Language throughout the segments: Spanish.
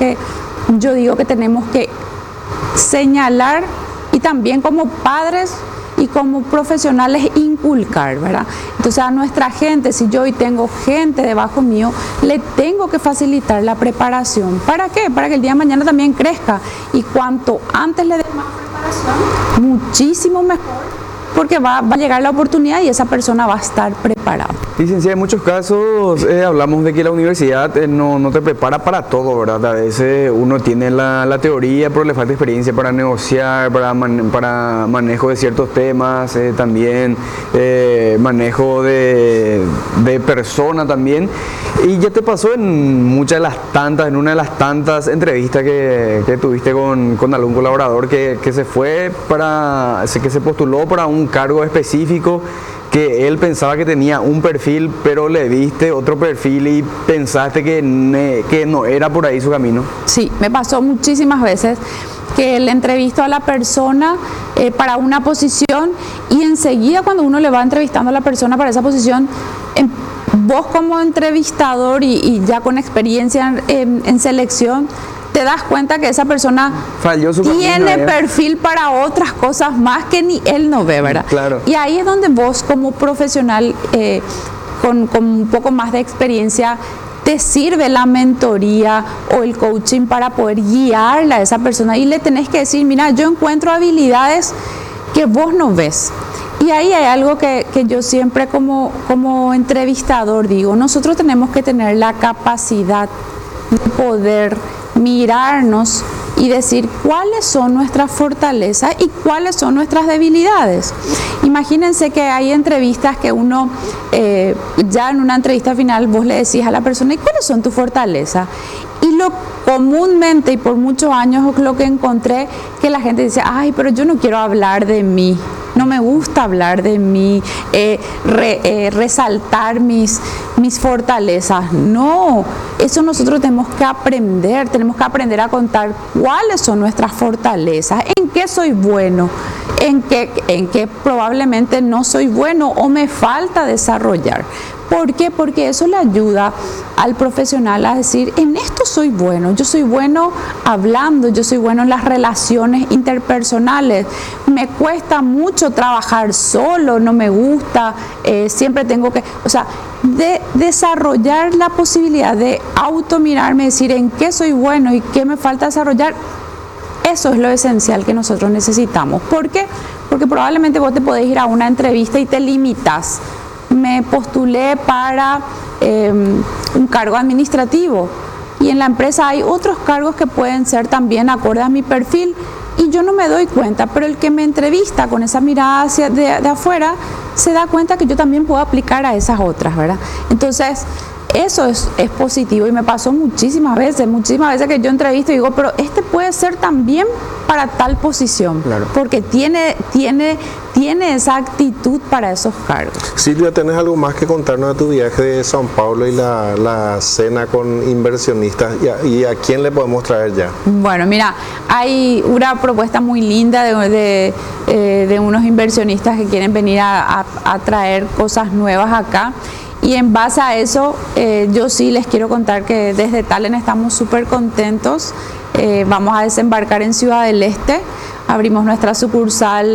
que yo digo que tenemos que señalar y también como padres y como profesionales inculcar, ¿verdad? Entonces a nuestra gente, si yo hoy tengo gente debajo mío, le tengo que facilitar la preparación. ¿Para qué? Para que el día de mañana también crezca. Y cuanto antes le dé más preparación, muchísimo mejor, porque va a llegar la oportunidad y esa persona va a estar preparada. Licenciada, en muchos casos hablamos de que la universidad no te prepara para todo, ¿verdad? A veces uno tiene la teoría, pero le falta experiencia para negociar, para manejo de ciertos temas, también manejo de personas también. Y ya te pasó en en una de las tantas entrevistas que tuviste con algún colaborador que se postuló para un cargo específico, que él pensaba que tenía un perfil, pero le viste otro perfil y pensaste que no era por ahí su camino. Sí, me pasó muchísimas veces que le entrevisto a la persona para una posición y enseguida cuando uno le va entrevistando a la persona para esa posición, vos como entrevistador y ya con experiencia en selección, te das cuenta que esa persona tiene perfil para otras cosas más que ni él no ve, ¿verdad? Claro. Y ahí es donde vos como profesional con un poco más de experiencia te sirve la mentoría o el coaching para poder guiarla a esa persona y le tenés que decir, mira, yo encuentro habilidades que vos no ves. Y ahí hay algo que yo siempre como entrevistador digo, nosotros tenemos que tener la capacidad de poder mirarnos y decir cuáles son nuestras fortalezas y cuáles son nuestras debilidades. Imagínense que hay entrevistas que uno, ya en una entrevista final, vos le decís a la persona, ¿y cuáles son tus fortalezas? Y lo comúnmente y por muchos años lo que encontré, que la gente dice, ay, pero yo no quiero hablar de mí. No me gusta hablar de mí, resaltar mis fortalezas. No, eso nosotros tenemos que aprender a contar cuáles son nuestras fortalezas, en qué soy bueno, en qué probablemente no soy bueno o me falta desarrollar. ¿Por qué? Porque eso le ayuda al profesional a decir, en esto soy bueno, yo soy bueno hablando, yo soy bueno en las relaciones interpersonales, me cuesta mucho trabajar solo, no me gusta, siempre tengo que, de desarrollar la posibilidad de automirarme, decir en qué soy bueno y qué me falta desarrollar. Eso es lo esencial que nosotros necesitamos. ¿Por qué? Porque probablemente vos te podés ir a una entrevista y te limitas. Me postulé para un cargo administrativo y en la empresa hay otros cargos que pueden ser también acorde a mi perfil y yo no me doy cuenta, pero el que me entrevista con esa mirada de afuera se da cuenta que yo también puedo aplicar a esas otras, ¿verdad? Entonces eso es positivo y me pasó muchísimas veces que yo entrevisto y digo, pero este puede ser también para tal posición, claro, porque tiene esa actitud para esos cargos. Silvia, ¿tenés algo más que contarnos de tu viaje de São Paulo y la cena con inversionistas? ¿Y a quién le podemos traer ya? Bueno, mira, hay una propuesta muy linda de unos inversionistas que quieren venir a traer cosas nuevas acá. Y en base a eso, yo sí les quiero contar que desde Talent estamos súper contentos. Vamos a desembarcar en Ciudad del Este. Abrimos nuestra sucursal,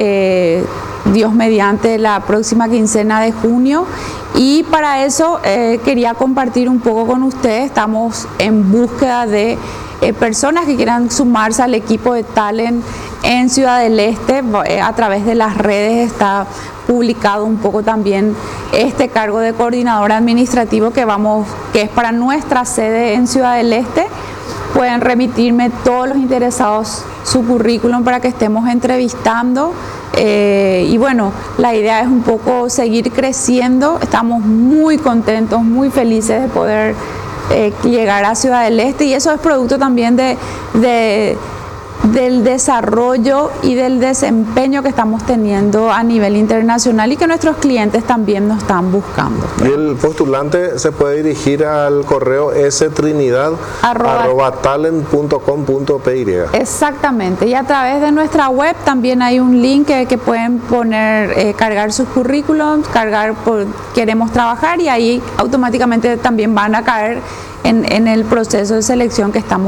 Dios mediante, la próxima quincena de junio. Y para eso quería compartir un poco con ustedes. Estamos en búsqueda de personas que quieran sumarse al equipo de Talent en Ciudad del Este. A través de las redes está publicado un poco también este cargo de coordinador administrativo que es para nuestra sede en Ciudad del Este. Pueden remitirme todos los interesados su currículum para que estemos entrevistando. Y bueno, la idea es un poco seguir creciendo. Estamos muy contentos, muy felices de poder llegar a Ciudad del Este y eso es producto también del desarrollo y del desempeño que estamos teniendo a nivel internacional y que nuestros clientes también nos están buscando. Y el postulante se puede dirigir al correo strinidad@talent.com.py. Exactamente, y a través de nuestra web también hay un link que pueden poner, cargar sus currículums, queremos trabajar y ahí automáticamente también van a caer en el proceso de selección que estamos